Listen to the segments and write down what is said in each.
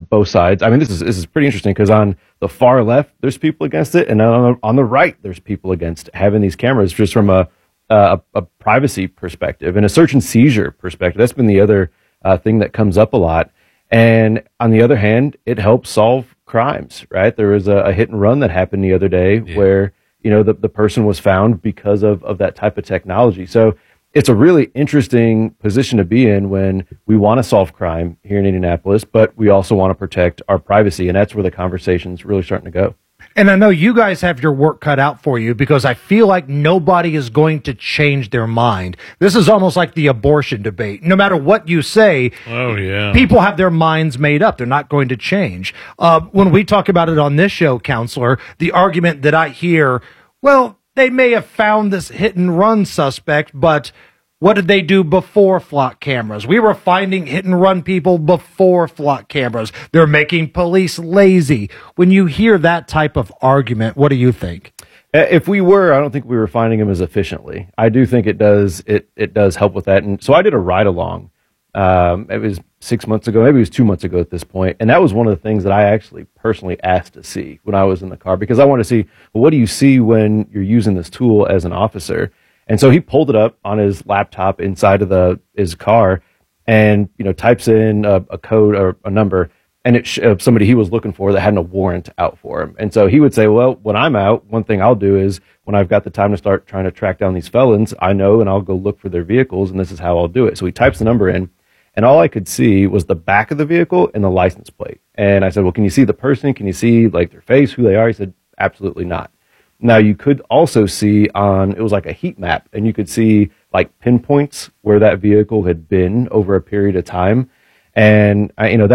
both sides. I mean, this is pretty interesting because on the far left, there's people against it, and on the right, there's people against having these cameras just from a privacy perspective and a search and seizure perspective. That's been the other thing that comes up a lot. And on the other hand, it helps solve crimes, right? There was a hit and run that happened the other day where, the person was found because of that type of technology. So it's a really interesting position to be in when we want to solve crime here in Indianapolis, but we also want to protect our privacy. And that's where the conversation's really starting to go. And I know you guys have your work cut out for you because I feel like nobody is going to change their mind. This is almost like the abortion debate. No matter what you say, people have their minds made up. They're not going to change. When we talk about it on this show, Counselor, the argument that I hear, well, they may have found this hit and run suspect, but what did they do before flock cameras? We were finding hit and run people before flock cameras. They're making police lazy. When you hear that type of argument, what do you think? If we were, I don't think we were finding them as efficiently. I do think it does help with that. And so I did a ride along. It was 6 months ago, maybe it was 2 months ago at this point. And that was one of the things that I actually personally asked to see when I was in the car, because I want to see, well, what do you see when you're using this tool as an officer? And so he pulled it up on his laptop inside of his car and, types in a code or a number, and it somebody he was looking for that had a warrant out for him. And so he would say, well, when I'm out, one thing I'll do is when I've got the time to start trying to track down these felons, I know, and I'll go look for their vehicles, and this is how I'll do it. So he types the number in, and all I could see was the back of the vehicle and the license plate. And I said, well, can you see the person? Can you see like their face, who they are? He said, absolutely not. Now, you could also see it was like a heat map, and you could see like pinpoints where that vehicle had been over a period of time. And,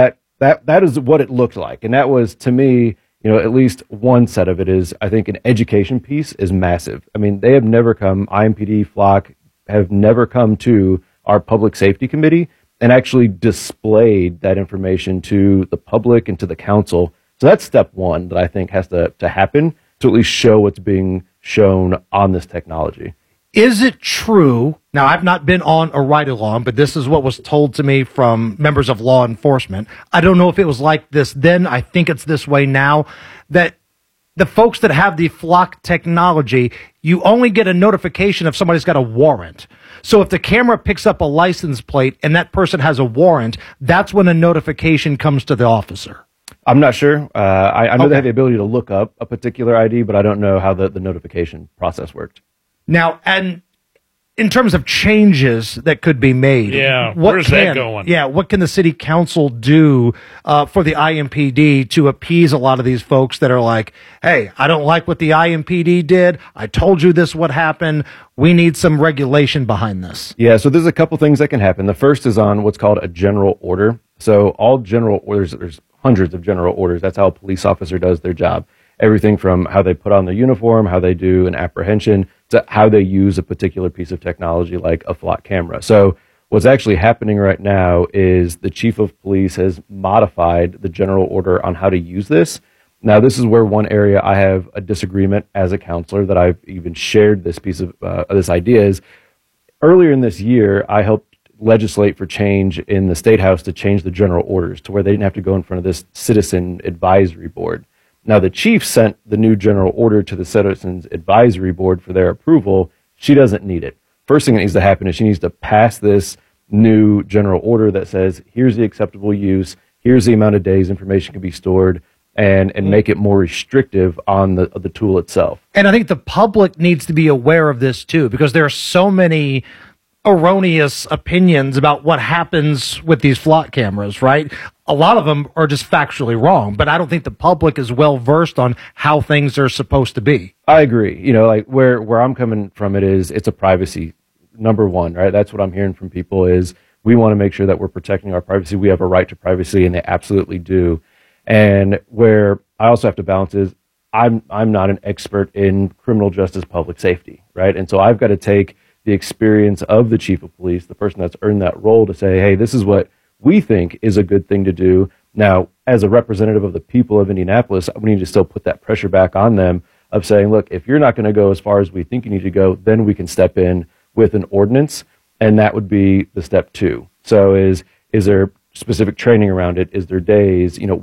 that is what it looked like. And that was, to me, at least one set of it is, I think an education piece is massive. I mean, they have never come, IMPD, Flock, have never come to our public safety committee and actually displayed that information to the public and to the council. So that's step one that I think has to happen, to at least show what's being shown on this technology. Is it true? Now, I've not been on a ride-along, but this is what was told to me from members of law enforcement. I don't know if it was like this then. I think it's this way now, that the folks that have the Flock technology, you only get a notification if somebody's got a warrant. So if the camera picks up a license plate and that person has a warrant, that's when a notification comes to the officer. I'm not sure. I know they have the ability to look up a particular ID, but I don't know how the notification process worked. Now, and in terms of changes that could be made, where's that going? Yeah, what can the city council do for the IMPD to appease a lot of these folks that are like, hey, I don't like what the IMPD did. I told you this would happen. We need some regulation behind this. Yeah, so there's a couple things that can happen. The first is on what's called a general order. So all general orders, there's hundreds of general orders. That's how a police officer does their job. Everything from how they put on their uniform, how they do an apprehension, to how they use a particular piece of technology like a Flock camera. So what's actually happening right now is the chief of police has modified the general order on how to use this. Now, this is where one area I have a disagreement as a counselor that I've even shared this piece of this idea is earlier in this year, I helped legislate for change in the State House to change the general orders to where they didn't have to go in front of this citizen advisory board. Now, the chief sent the new general order to the Citizens Advisory Board for their approval. She doesn't need it. First thing that needs to happen is she needs to pass this new general order that says, here's the acceptable use, here's the amount of days information can be stored, and make it more restrictive on the tool itself. And I think the public needs to be aware of this, too, because there are so many erroneous opinions about what happens with these Flock cameras, right? A lot of them are just factually wrong, but I don't think the public is well versed on how things are supposed to be. I agree. Like where I'm coming from it's a privacy, number one, right? That's what I'm hearing from people is we want to make sure that we're protecting our privacy. We have a right to privacy, and they absolutely do. And where I also have to balance is I'm not an expert in criminal justice public safety, right? And so I've got to take the experience of the chief of police, the person that's earned that role, to say, hey, this is what we think is a good thing to do. Now, as a representative of the people of Indianapolis, we need to still put that pressure back on them of saying, look, if you're not going to go as far as we think you need to go, then we can step in with an ordinance, and that would be the step two. So is there specific training around it? Is there days?